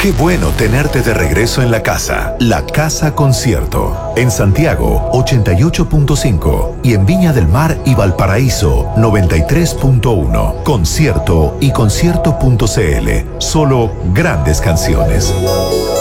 Qué bueno tenerte de regreso en la casa. La Casa Concierto. En Santiago, 88.5. Y en Viña del Mar y Valparaíso, 93.1. Concierto y concierto.cl. Solo grandes canciones.